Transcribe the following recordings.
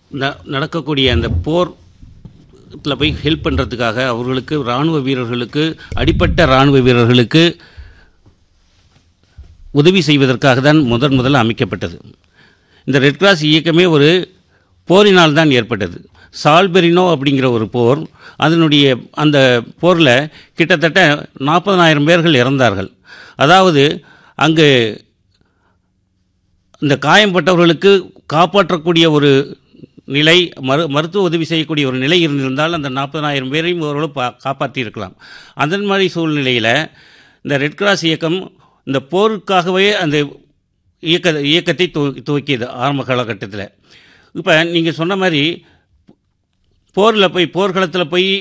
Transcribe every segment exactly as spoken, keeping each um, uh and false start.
ந நடக்கக்கூடிய அந்த போர்ல போய் ஹெல்ப் பண்ணுறதுக்காக அவர்களுக்கு இராணுவ வீரர்களுக்கு அடிப்பட்ட இராணுவ வீரர்களுக்கு உதவி செய்வதற்காக தான் முதன் முதல்ல அமைக்கப்பட்டது. இந்த ரெட் கிராஸ் இயக்கமே ஒரு போரினால் தான் ஏற்பட்டது. சால்பெரினோ அப்படிங்கிற ஒரு போர், அதனுடைய அந்த போரில் கிட்டத்தட்ட நாற்பதனாயிரம் பேர்கள் இறந்தார்கள். அதாவது அங்கு இந்த காயம்பட்டவர்களுக்கு காப்பாற்றக்கூடிய ஒரு நிலை, மரு மருத்துவ உதவி செய்யக்கூடிய ஒரு நிலை இருந்திருந்தால் அந்த நாற்பதனாயிரம் பேரையும் ஓரளவு பா காப்பாற்றியிருக்கலாம். அதன் மாதிரி சூழ்நிலையில் இந்த ரெட் கிராஸ் இயக்கம் இந்த போருக்காகவே அந்த இயக்க இயக்கத்தை துவ துவக்கியது ஆரம்ப காலகட்டத்தில். இப்போ நீங்கள் சொன்ன மாதிரி போரில் போய் போர்க்களத்தில் போய்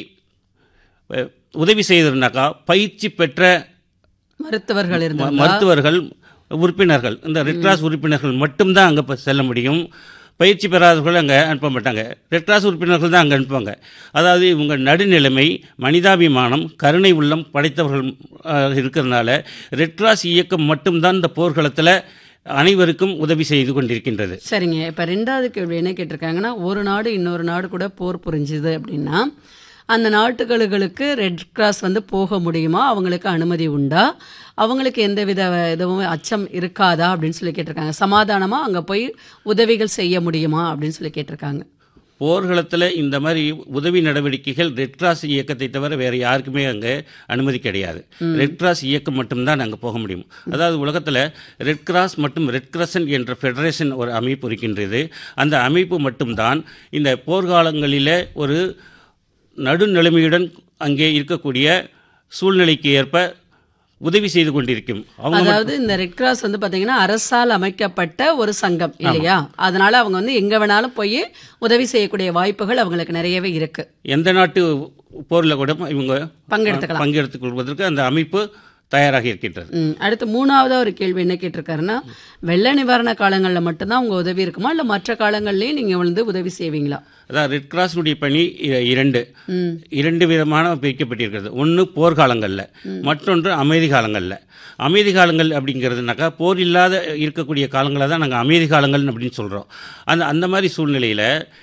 உதவி செய்ததுனாக்கா பயிற்சி பெற்ற மருத்துவர்கள் இருந்தாங்க, மருத்துவர்கள் உறுப்பினர்கள், இந்த ரெட் கிராஸ் உறுப்பினர்கள் மட்டும்தான் அங்கே செல்ல முடியும். பயிற்சி பெறாதவர்கள் அங்கே அனுப்ப மாட்டாங்க. ரெட் கிராஸ் உறுப்பினர்கள் தான் அங்கே அனுப்புவாங்க. அதாவது இவங்க நடுநிலைமை, மனிதாபிமானம், கருணை உள்ளம் படைத்தவர்கள் இருக்கிறதுனால ரெட் கிராஸ் இயக்கம் மட்டும்தான் இந்த போர்க்களத்தில் அனைவருக்கும் உதவி செய்து கொண்டிருக்கின்றது. சரிங்க. இப்போ ரெண்டாவது கேள்வி என்ன கேட்டிருக்காங்கன்னா, ஒரு நாடு இன்னொரு நாடு கூட போர் புரிஞ்சுது அப்படின்னா அந்த நாட்டுகளுக்கு ரெட் கிராஸ் வந்து போக முடியுமா, அவங்களுக்கு அனுமதி உண்டா, அவங்களுக்கு எந்த வித இதுவும் அச்சம் இருக்காதா அப்படின்னு சொல்லி கேட்டிருக்காங்க. சமாதானமாக அங்கே போய் உதவிகள் செய்ய முடியுமா அப்படின்னு சொல்லி கேட்டிருக்காங்க. போர்க்களத்தில் இந்த மாதிரி உதவி நடவடிக்கைகள் ரெட் கிராஸ் இயக்கத்தை தவிர வேறு யாருக்குமே அங்கே அனுமதி கிடையாது. ரெட் கிராஸ் இயக்கம் மட்டும்தான் அங்கே போக முடியும். அதாவது உலகத்தில் ரெட் கிராஸ் மற்றும் ரெட் கிரசன்ட் என்ற ஃபெடரேஷன் ஒரு அமைப்பு இருக்கின்றது. அந்த அமைப்பு மட்டும்தான் இந்த போர்க்காலங்களில் ஒரு நடுநிலைமையுடன் அங்கே இருக்கக்கூடிய சூழ்நிலைக்கு ஏற்ப உதவி செய்து கொண்டிருக்கும். அதாவது இந்த ரெட் கிராஸ் வந்து பார்த்தீங்கன்னா அரசால் அமைக்கப்பட்ட ஒரு சங்கம் இல்லையா, அதனால அவங்க வந்து எங்க வேணாலும் போய் உதவி செய்யக்கூடிய வாய்ப்புகள் அவங்களுக்கு நிறையவே இருக்கு. எந்த நாட்டு போரில் கூட இவங்க பங்கெடுத்துக்கலாம் பங்கெடுத்துக் கொள்வதற்கு அந்த அமைப்பு தயாராக இருக்கின்றது. அடுத்து மூணாவதா ஒரு கேள்வி என்ன கேட்டிருக்காருன்னா, வெள்ள நிவாரண காலங்களில் மட்டும்தான் உங்க உதவி இருக்குமா, இல்லை மற்ற காலங்கள்லேயும் நீங்க வந்து உதவி செய்வீங்களா? அதாவது ரெட் கிராஸுடைய பணி இரண்டு இரண்டு விதமான பிரிக்கப்பட்டிருக்கிறது. ஒன்று போர்க்காலங்களில், மற்றொன்று அமைதி காலங்களில். அமைதி காலங்கள் அப்படிங்கிறதுனாக்கா போர் இல்லாத இருக்கக்கூடிய காலங்களை தான் நாங்கள் அமைதி காலங்கள் அப்படின்னு சொல்கிறோம். அந்த அந்த மாதிரி சூழ்நிலையில்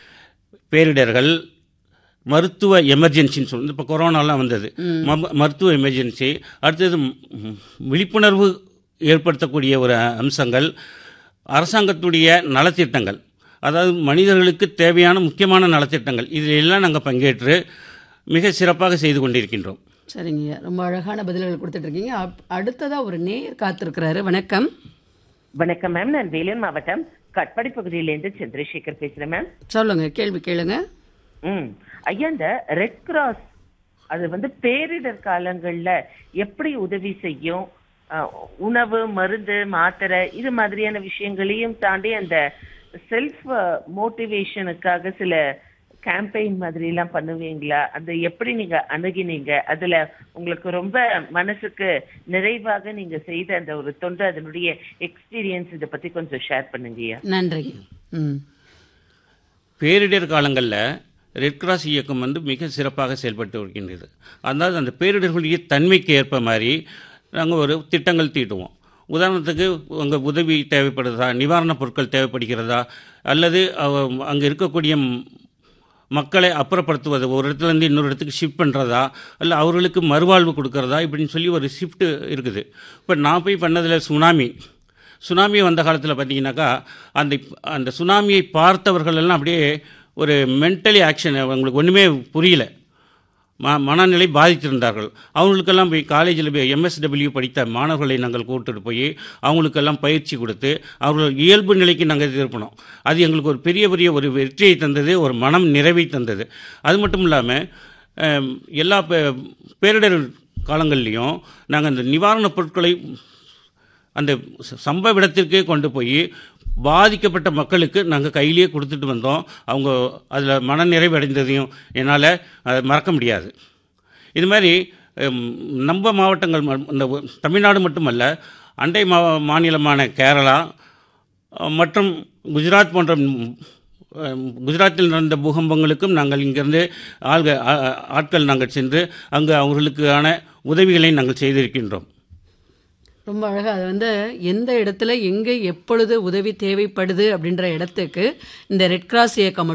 பேரிடர்கள், மருத்துவ எமர்ஜென்சின்னு சொல்லி இப்போ கொரோனாலாம் வந்தது, மருத்துவ எமர்ஜென்சி, அடுத்தது விழிப்புணர்வு ஏற்படுத்தக்கூடிய ஒரு அம்சங்கள், அரசாங்கத்துடைய நலத்திட்டங்கள், அதாவது மனிதர்களுக்கு தேவையான முக்கியமான நலத்திட்டங்கள், இதில் எல்லாம் நாங்கள் பங்கேற்று மிக சிறப்பாக செய்து கொண்டிருக்கின்றோம். சரிங்க, ரொம்ப அழகான பதில்கள் கொடுத்துட்டு இருக்கீங்க. அடுத்ததாக ஒரு நேயர் காத்திருக்கிறாரு. வணக்கம். வணக்கம் மேம், நான் வேலூர் மாவட்டம் கட்பாடி பகுதியிலேருந்து சந்திரசேகர் பேசுகிறேன் மேம். சொல்லுங்க, கேள்வி கேளுங்க. ம் ஐயா, இந்த ரெட் கிராஸ் அது வந்து பேரிடர் காலங்கள்ல எப்படி உதவி செய்யும்? உணவு, மருந்து, மாத்திரை, இது மாதிரியான விஷயங்களையும் தாண்டி அந்த செல்ஃப் மோட்டிவேஷனுக்காக சில கேம்பெயின் மாதிரி எல்லாம் பண்ணுவீங்களா? அந்த எப்படி நீங்க அணுகினீங்க? அதுல உங்களுக்கு ரொம்ப மனசுக்கு நிறைவாக நீங்க செய்த அந்த ஒரு தொண்டு, அதனுடைய எக்ஸ்பீரியன்ஸ், இதை பத்தி கொஞ்சம் ஷேர் பண்ணுங்கய்யா. நன்றி. பேரிடர் காலங்களில் ரெட் கிராஸ் இயக்கம் வந்து மிக சிறப்பாக செயல்பட்டு வருகின்றது. அதாவது அந்த பேரிடர்களுடைய தன்மைக்கு ஏற்ப மாதிரி நாங்கள் ஒரு திட்டங்கள் தீட்டுவோம். உதாரணத்துக்கு அங்கே உதவி தேவைப்படுறதா, நிவாரணப் பொருட்கள் தேவைப்படுகிறதா, அல்லது அங்கே இருக்கக்கூடிய மக்களை அப்புறப்படுத்துவது, ஒரு இடத்துலேருந்து இன்னொரு இடத்துக்கு ஷிஃப்ட் பண்ணுறதா, இல்லை அவர்களுக்கு மறுவாழ்வு கொடுக்கறதா, இப்படின்னு சொல்லி ஒரு ஷிஃப்ட்டு இருக்குது. இப்போ நான் போய் பண்ணதில் சுனாமி சுனாமி வந்த காலத்தில் பார்த்தீங்கன்னாக்கா அந்த அந்த சுனாமியை பார்த்தவர்கள் எல்லாம் அப்படியே ஒரு மென்டலி ஆக்ஷன், அவங்களுக்கு ஒன்றுமே புரியல, ம மனநிலை பாதித்திருந்தார்கள். அவங்களுக்கெல்லாம் போய் காலேஜில் போய் எம்எஸ்டபிள்யூ படித்த மாணவர்களை நாங்கள் கூப்பிட்டு போய் அவங்களுக்கெல்லாம் பயிற்சி கொடுத்து அவர்கள் இயல்பு நிலைக்கு நாங்கள் திருப்பினோம். அது எங்களுக்கு ஒரு பெரிய பெரிய ஒரு வெற்றியை தந்தது, ஒரு மனம் நிறைவை தந்தது. அது மட்டும் இல்லாமல் எல்லா பேரிடர் காலங்கள்லேயும் நாங்கள் அந்த நிவாரணப் பொருட்களை அந்த சம்பவ இடத்திற்கே கொண்டு போய் பாதிக்கப்பட்ட மக்களுக்கு நாங்கள் கையிலேயே கொடுத்துட்டு வந்தோம். அவங்க அதில் மனநிறைவு அடைந்ததையும் என்னால் அதை மறக்க முடியாது. இது மாதிரி நம்ம மாவட்டங்கள், இந்த தமிழ்நாடு மட்டுமல்ல, அண்டை மா மாநிலமான கேரளா மற்றும் குஜராத் போன்ற குஜராத்தில் நடந்த பூகம்பங்களுக்கும் நாங்கள் இங்கிருந்து ஆள்கள் ஆட்கள் நாங்கள் சென்று அங்கு அவர்களுக்கான உதவிகளை நாங்கள் செய்திருக்கின்றோம். ரொம்ப அழகாக அது வந்து எந்த இடத்துல எங்கே எப்பொழுது உதவி தேவைப்படுது அப்படின்ற இடத்துக்கு இந்த ரெட் கிராஸ் இயக்கம்